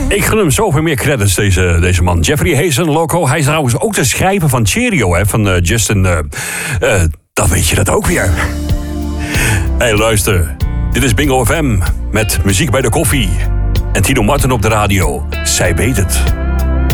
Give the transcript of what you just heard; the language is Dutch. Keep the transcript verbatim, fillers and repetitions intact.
Ik gun hem zoveel meer credits, deze, deze man. Jeffrey Hazen, Loco. Hij is trouwens ook de schrijver van Cheerio, hè, van uh, Justin. Uh, uh, dan weet je dat ook weer. Hé, hey, luister. Dit is Bingo F M met muziek bij de koffie. En Tino Martin op de radio. Zij weet het.